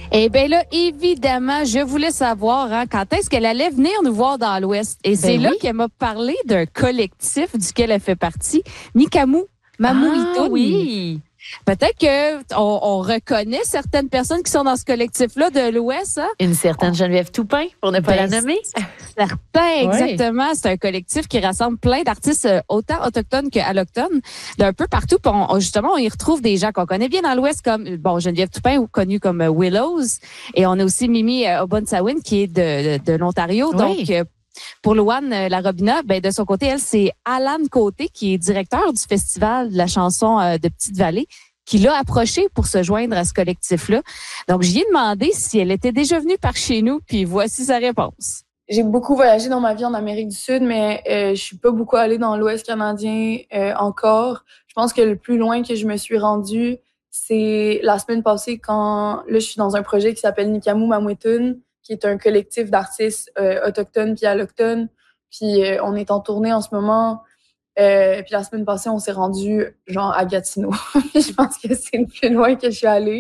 Eh bien là, évidemment, je voulais savoir quand est-ce qu'elle allait venir nous voir dans l'Ouest. Et c'est là qu'elle m'a parlé d'un collectif duquel elle fait partie, Nikamu Mamuitun. Oui. Peut-être que on reconnaît certaines personnes qui sont dans ce collectif-là de l'Ouest. Hein? Une certaine Geneviève Toupin, pour ne pas la nommer. Certains, exactement. C'est un collectif qui rassemble plein d'artistes autant autochtones qu'allochtones d'un peu partout. Puis justement, on y retrouve des gens qu'on connaît bien dans l'Ouest, comme Geneviève Toupin, connue comme Willows. Et on a aussi Mimi Obonsawin, qui est de l'Ontario. Oui. Donc, pour Louane Larobina, de son côté, elle, c'est Alan Côté, qui est directeur du Festival de la chanson de Petite-Vallée, qui l'a approché pour se joindre à ce collectif-là. Donc, j'y ai demandé si elle était déjà venue par chez nous, puis voici sa réponse. J'ai beaucoup voyagé dans ma vie en Amérique du Sud, mais je suis pas beaucoup allée dans l'Ouest canadien encore. Je pense que le plus loin que je me suis rendue, c'est la semaine passée quand là je suis dans un projet qui s'appelle Nikamu Mamuitun, qui est un collectif d'artistes autochtones puis allochtones. Puis on est en tournée en ce moment. Puis la semaine passée, on s'est rendu genre à Gatineau. Je pense que c'est le plus loin que je suis allée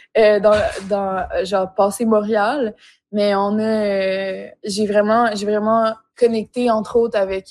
dans genre passé Montréal. Mais j'ai vraiment connecté entre autres avec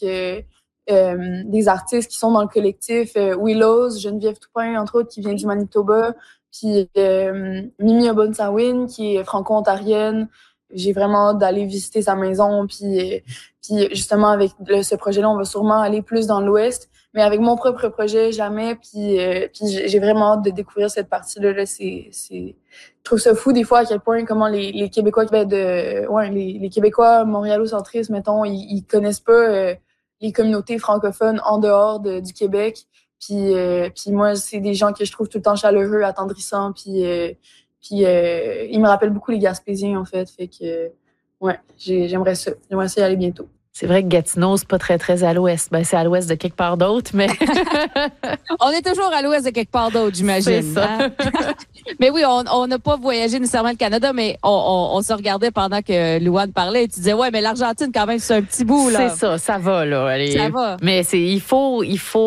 des artistes qui sont dans le collectif. Willows, Geneviève Toupin entre autres qui vient du Manitoba, puis Mimi Obonsawin qui est franco-ontarienne. J'ai vraiment hâte d'aller visiter sa maison, puis justement avec ce projet-là, on va sûrement aller plus dans l'Ouest, mais avec mon propre projet jamais. Puis j'ai vraiment hâte de découvrir cette partie-là. Là, je trouve ça fou des fois à quel point comment les Québécois les Québécois montréalocentristes, mettons, ils connaissent pas les communautés francophones en dehors du Québec. Puis moi, c'est des gens que je trouve tout le temps chaleureux, attendrissants, puis il me rappelle beaucoup les Gaspésiens, en fait. Fait que, j'aimerais ça. J'aimerais ça y aller bientôt. C'est vrai que Gatineau, c'est pas très, très à l'ouest. C'est à l'ouest de quelque part d'autre, mais... On est toujours à l'ouest de quelque part d'autre, j'imagine. C'est ça. Hein? Mais oui, on n'a pas voyagé nécessairement le Canada, mais on se regardait pendant que Louane parlait et tu disais, ouais, mais l'Argentine, quand même, c'est un petit bout, là. C'est ça va, là. Allez. Ça va. Mais il faut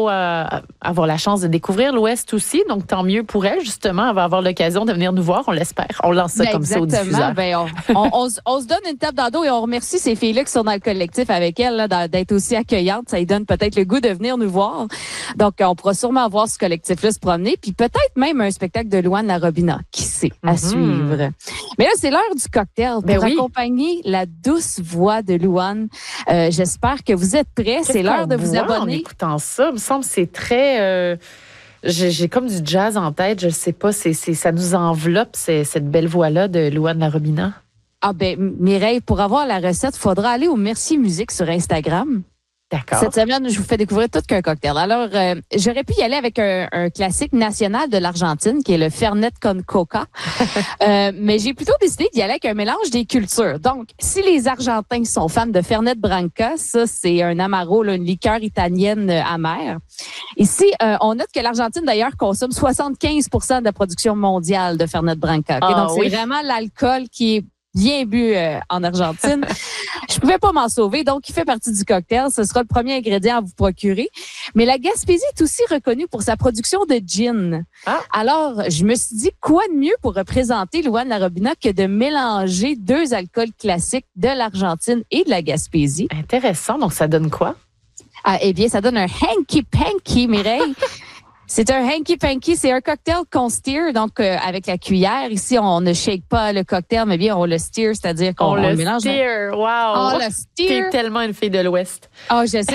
avoir la chance de découvrir l'Ouest aussi, donc tant mieux pour elle, justement. Elle va avoir l'occasion de venir nous voir, on l'espère. On lance ça comme ça au diffuseur. On se donne une tape dans le dos et on remercie ces filles-là qui sont dans le collectif avec elle, là, d'être aussi accueillantes. Ça lui donne peut-être le goût de venir nous voir. Donc, on pourra sûrement voir ce collectif-là se promener, puis peut-être même un spectacle de Louane Larobina, qui sait, à suivre. Mais là, c'est l'heure du cocktail pour accompagner la douce voix de Louane. J'espère que vous êtes prêts. C'est l'heure de vous abonner. En écoutant ça, il me semble que c'est très... j'ai comme du jazz en tête, je sais pas, ça nous enveloppe, cette belle voix-là de Louane Larobina. Mireille, pour avoir la recette, il faudra aller au Merci Musique sur Instagram. D'accord. Cette semaine, je vous fais découvrir tout qu'un cocktail. Alors, j'aurais pu y aller avec un classique national de l'Argentine, qui est le Fernet con Coca. Mais j'ai plutôt décidé d'y aller avec un mélange des cultures. Donc, si les Argentins sont fans de Fernet Branca, ça, c'est un amaro, là, une liqueur italienne amère. Ici, on note que l'Argentine, d'ailleurs, consomme 75% de la production mondiale de Fernet Branca. Okay? Donc, c'est vraiment l'alcool qui est bien bu en Argentine. Je pouvais pas m'en sauver, donc il fait partie du cocktail. Ce sera le premier ingrédient à vous procurer. Mais la Gaspésie est aussi reconnue pour sa production de gin. Alors, je me suis dit, quoi de mieux pour représenter Louane Larobina que de mélanger deux alcools classiques de l'Argentine et de la Gaspésie. Intéressant. Donc, ça donne quoi? Eh bien, ça donne un hanky panky, Mireille. C'est un hanky panky, c'est un cocktail qu'on steer, donc avec la cuillère. Ici, on ne shake pas le cocktail, mais bien on le steer, c'est-à-dire qu'on le mélange. Wow! On le steer. T'es tellement une fille de l'Ouest. Je sais.